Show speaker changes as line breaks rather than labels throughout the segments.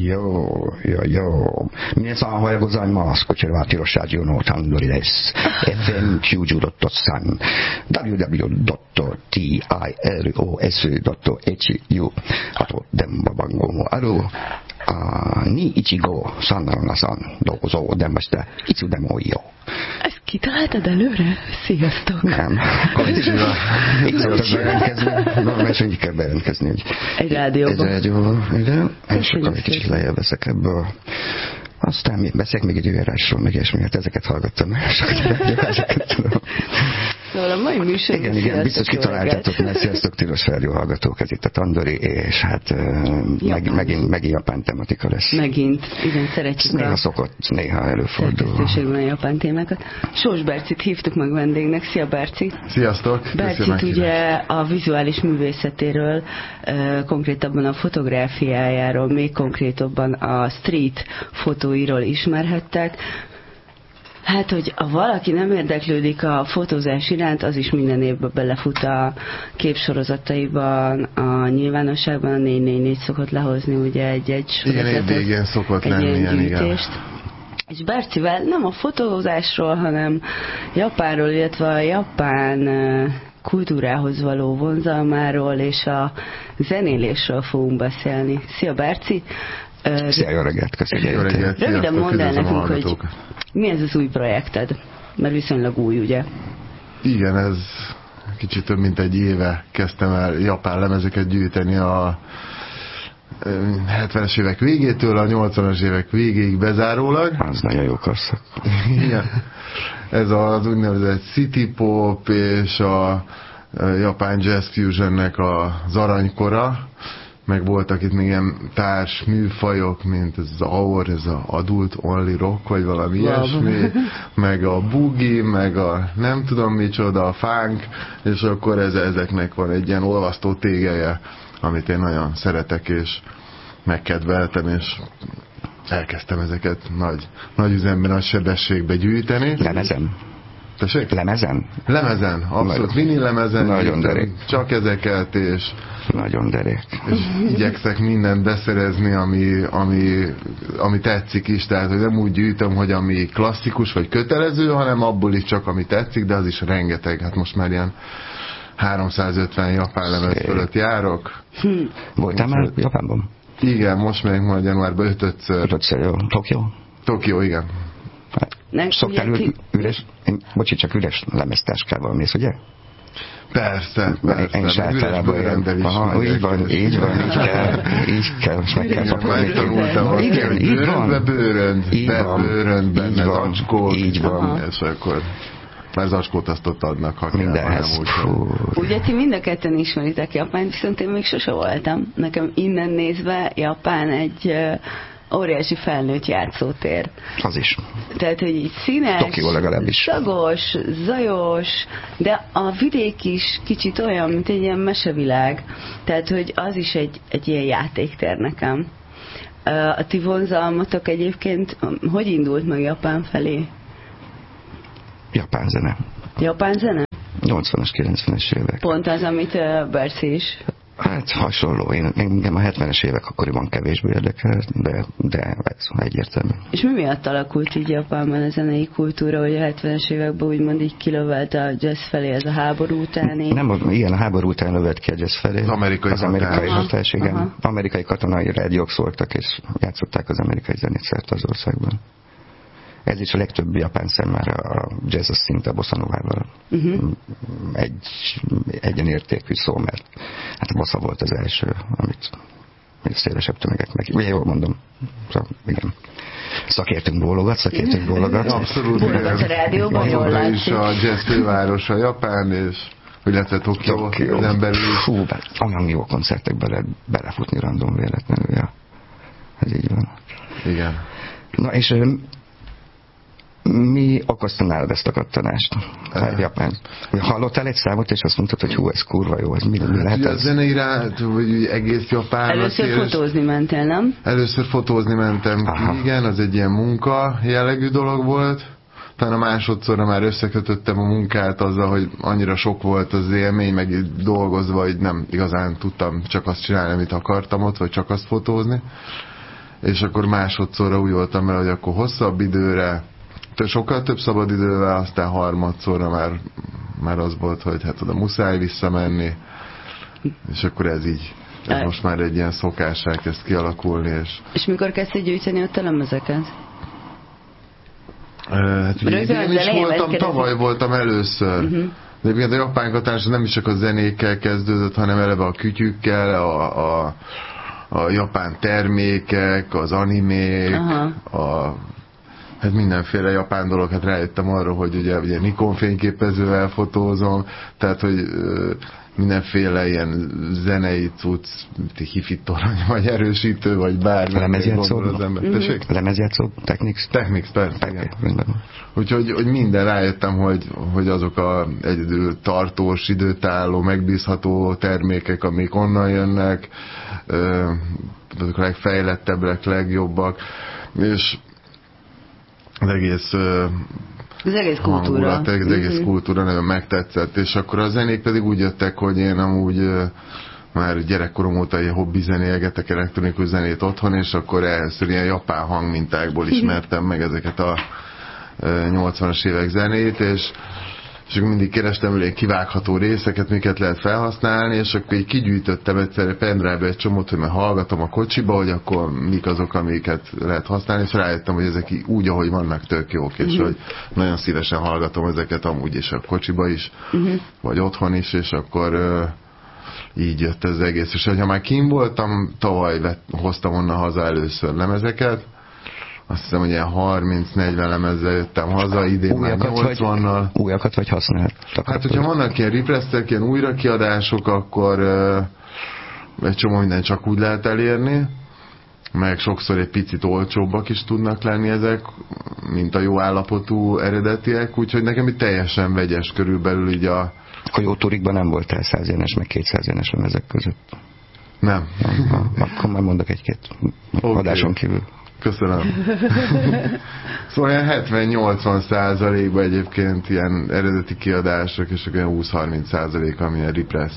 皆さんおはようございます。こちらはティロスタジオのタンドリです。FM90.3 www.tilos.hu あと電話番号もある215-3773 どうぞお電話していつでもいいよ。
Ezt kitaláltad előre? Sziasztok!
Nem. Így szoktak bejelentkezni. Normális, hogy így kell bejelentkezni.
Egy rádióban.
Egy rádióban, igen. És akkor egy kicsit lejjebb veszek ebből. Aztán beszélek még egy írásról, meg ilyesmi, hát ezeket hallgattam meg, ezeket tudom.
Szóval a mai műsor...
Igen, biztos kitaláltátok, mert sziasztok, Tilos Rádió hallgatók, ez itt a Tandori, és hát megint japán tematika lesz.
Megint, igen, szeretjük
néha szokott, néha előfordul.
Szerkesztőségben a japán témákat. Sós Bercit hívtuk meg vendégnek. Szia, Berci!
Sziasztok!
Bercit ugye a vizuális művészetéről, konkrétabban a fotográfiájáról, még konkrétabban a street fotóiról ismerhettek. Hát, hogy valaki nem érdeklődik a fotózás iránt, az is minden évben belefut a képsorozataiban, a nyilvánosságban a 444 szokott lehozni ugye egy sorozatot,
igen, szokott lenni ilyen gyűjtést. Igen.
És Bercivel nem a fotózásról, hanem Japánról, illetve a japán kultúrához való vonzalmáról és a zenélésről fogunk beszélni. Szia, Berci!
Szia, jó reggelt, köszönjük.
Röviden mondd el nekünk, hogy mi ez az új projekted? Mert viszonylag új, ugye?
Igen, ez kicsit több mint egy éve kezdtem el japán lemezeket gyűjteni a 70-es évek végétől a 80-as évek végéig bezárólag.
Az nagyon jó korszak.
Igen. Ez az úgynevezett city pop és a japán jazz fusionnek az aranykora. Meg voltak itt még ilyen társ műfajok, mint ez az AOR, ez az Adult Only Rock, vagy valami ilyesmi, meg a boogie, meg a nem tudom micsoda, a funk, és akkor ezeknek van egy ilyen olvasztó tégelye, amit én nagyon szeretek, és megkedveltem, és elkezdtem ezeket nagy üzemben, nagy sebességbe gyűjteni.
Lemezen?
Tessék?
Lemezen?
Lemezen, abszolút vinil lemezen.
Nagyon derék.
Csak ezeket, és
nagyon derék.
És igyekszek mindent beszerezni, ami tetszik is, tehát hogy nem úgy gyűjtöm, hogy ami klasszikus vagy kötelező, hanem abból is csak ami tetszik, de az is rengeteg. Hát most már ilyen 350 japán lemez fölött járok.
Voltál már Japánban?
Igen, most még majd januárban 5-ször.
Jó.
Tokió, igen.
Szoktál csak üres lemeztáskával mész, ugye?
Persze.
Én is általában így kell, most meg kell pakolni. Bőrönd, benne zacskót, és akkor már zacskót azt ott adnak, ha mindenhez.
Ugye ti mind a ketten ismeritek Japánt, viszont én még sose voltam. Nekem innen nézve Japán egy óriási felnőtt játszótér.
Az is.
Tehát, hogy így színes, szagos, zajos, de a vidék is kicsit olyan, mint egy ilyen mesevilág. Tehát, hogy az is egy ilyen játéktér nekem. A ti vonzalmatok egyébként hogy indult meg Japán felé?
Japán zene.
Japán zene?
80-as, 90-es évek.
Pont az, amit Berci is.
Hát hasonló. Engem a 70-es évek akkoriban kevésbé érdekelt, de ez egyértelmű.
És mi miatt alakult így Japánban a zenei kultúra, hogy a 70-es években úgymond így kilövelt a jazz felé, ez a háború utáni?
Nem, igen, a háború után lövett ki a jazz felé.
Az amerikai
hatás, igen. Aha. Amerikai katonai rádiók szóltak, és játszották az amerikai zenét szerte az országban. Ez is a legtöbb japán számára a jazz az szinte a bossa novával egyenértékű szó, mert hát a bossa volt az első, amit még szélesebb tömegek meg. Ugye jól mondom. Szóval, igen. Szakértünk bólogat.
Abszolút.
Bólogat a rádióban, jól látszik.
Is a jazz fővárosa Japán, és illetve Tokió. Az ember is.
Fú, olyan jó koncertekbe belefutni random véletlenül. Ja. Ez így van.
Igen.
Na és mi okozta nálad ezt a kattanást? Japán. Hallottál egy számot, és azt mondtad, hogy hú, ez kurva jó, ez mi lehet ez?
A zenei rá, vagy egész Japán.
Először fotózni mentél, nem?
Először fotózni mentem ki, igen, az egy ilyen munka jellegű dolog volt. Talán a másodszorra már összekötöttem a munkát azzal, hogy annyira sok volt az élmény, meg dolgozva, hogy nem igazán tudtam csak azt csinálni, amit akartam ott, vagy csak azt fotózni. és akkor másodszorra úgy voltam el, hogy akkor hosszabb időre, sokkal több szabad idővel, aztán harmadszorra már az volt, hogy hát oda muszáj visszamenni, és akkor ez most már egy ilyen szokás elkezd kialakulni. És
mikor kezdted gyűjteni ott a lemezeket?
Hát én is voltam, tavaly voltam először. De egyébként a japán katánás nem is csak a zenékkel kezdődött, hanem eleve a kütyükkel, a japán termékek, az animék, hát mindenféle japán dolog, hát rájöttem arra, hogy ugye Nikon fényképezővel fotózom, tehát hogy mindenféle ilyen zenei cucc, hifi torony, vagy erősítő, vagy bármi.
Lemezjátszó, Technics?
Technics, persze, igen. Úgyhogy minden rájöttem, hogy azok a egyedül tartós, időtálló, megbízható termékek, amik onnan jönnek, azok a legfejlettebbek, legjobbak, és az egész
kultúra.
Az egész kultúra nagyon megtetszett, és akkor a zenék pedig úgy jöttek, hogy én amúgy már gyerekkorom óta ilyen hobbi zenélgetek, elektronikus zenét otthon, és akkor először ilyen japán hangmintákból ismertem meg ezeket a 80-as évek zenét, és mindig kerestem ilyen kivágható részeket, miket lehet felhasználni, és akkor így kigyűjtöttem egyszerre pendrive-be egy csomót, hogy már hallgatom a kocsiba, hogy akkor mik azok, amiket lehet használni, és rájöttem, hogy ezek úgy, ahogy vannak, tök jók, és hogy nagyon szívesen hallgatom ezeket amúgy is a kocsiba is, vagy otthon is, és akkor így jött ez egész. És ha már kim voltam, tavaly hoztam onnan haza először lemezeket, azt hiszem, hogy ilyen 30-40 lemezzel jöttem haza, idén már 80-nal.
Újakat vagy használtak?
Hát, hogyha vannak ilyen repressek, ilyen újrakiadások, akkor egy csomó minden csak úgy lehet elérni, meg sokszor egy picit olcsóbbak is tudnak lenni ezek, mint a jó állapotú eredetiek, úgyhogy nekem itt teljesen vegyes körülbelül így a...
Akkor jó turikban nem voltál 100 énes, meg 200 énes lemezek között?
Nem.
Akkor már mondok egy-két adáson kívül.
Köszönöm. Szóval ilyen 70-80% egyébként ilyen eredeti kiadások, és olyan 20-30% amilyen repress.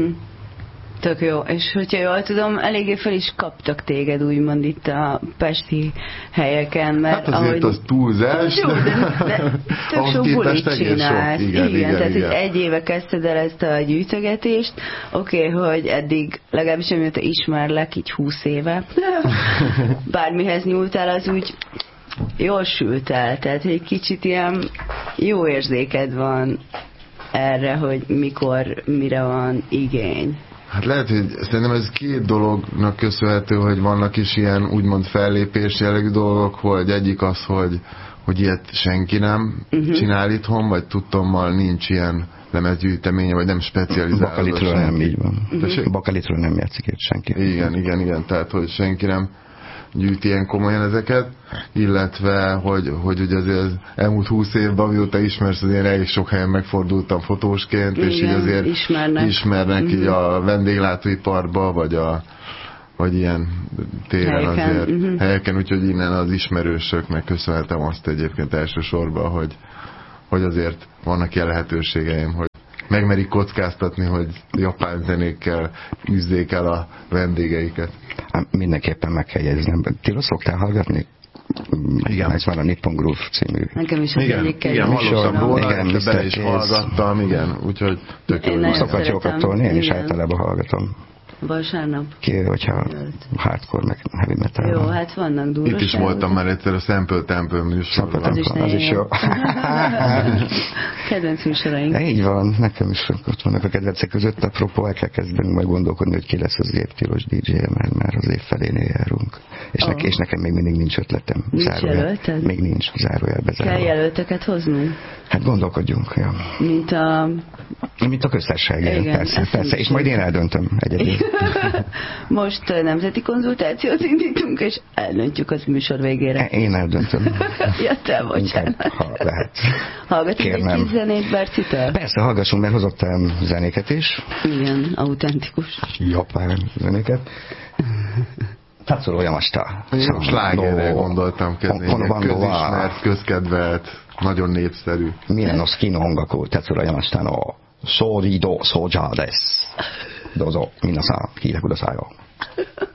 Tök jó. És hogyha jól tudom, eléggé fel is kaptak téged, úgymond itt a pesti helyeken, mert
hát azért az túlzás.
Jó, de tök sok bulit csinálsz. Igen, tehát hogy egy éve kezdted el ezt a gyűjtögetést. Oké, hogy eddig legalábbis amióta ismerlek, így 20 éve, bármihez nyúltál, az úgy jól sült el. Tehát egy kicsit ilyen jó érzéked van erre, hogy mikor, mire van igény.
Hát lehet, hogy szerintem ez két dolognak köszönhető, hogy vannak is ilyen úgymond fellépés jellegű dolgok, hogy egyik az, hogy ilyet senki nem csinál itthon, vagy tudtommal nincs ilyen lemezgyűjteménye, vagy nem specializálódott.
Bakalitról nem így van. Bakalitról nem játszik itt senki.
Igen, tehát hogy senki nem gyűjt ilyen komolyan ezeket, illetve, hogy ugye azért az elmúlt 20 évben, amióta ismersz, az én elég sok helyen megfordultam fotósként, és így azért ismernek így a vendéglátóiparba, vagy ilyen téren azért helyeken, úgyhogy innen az ismerősöknek köszönhetem azt egyébként elsősorban, hogy azért vannak ilyen lehetőségeim, hogy megmerik kockáztatni, hogy japán zenékkel üzzék el a vendégeiket.
Mindenképpen meg kell jegyeznem. Ti szoktál hallgatni? Igen. Ez van a Nippon Groove című.
Nekem is az egyik
igen, hallottam róla, bele is hallgattam, igen, úgyhogy tök jó.
Szokat jókat tolni, én is általában hallgatom.
Vasárnap.
Hogyha hardcore meg heavy metal.
Jó, hát vannak durvaságok.
Itt is voltam már egyszer a Sample Temple műsorban.
Az is
jó.
Kedvenc műsoraink.
Így van, nekem is ott vannak a kedvencek között. Apropó, el kell kezdeni majd gondolkodni, hogy ki lesz az évtilos DJ-je, mert már az év felénél járunk. És nekem még mindig nincs ötletem.
Nincs jelölted?
Még nincs, zárójelbe zárva.
Kell jelölteket hoznunk?
Hát gondolkodjunk, ja. Mint a köztársaság, persze. És majd én eldöntöm egyedül.
Most nemzeti konzultációt indítunk, és eldöntjük az műsor végére.
Én eldöntöm.
Jöttem, bocsánat.
Ha lehet.
Hallgatunk egy kis zenét Bercitől?
Persze, hallgassunk, mert hozottam zenéket is.
Igen, autentikus.
Japán zenéket. Tatsuro Yamashita.
Én slágerre gondoltam kezdeni. Közismert, közkedvelt, nagyon népszerű.
Milyen no ski no hongaku, Tatsuro Yamashita no Shōri do Soja desu. どうぞ皆さん聞いてくださいよ。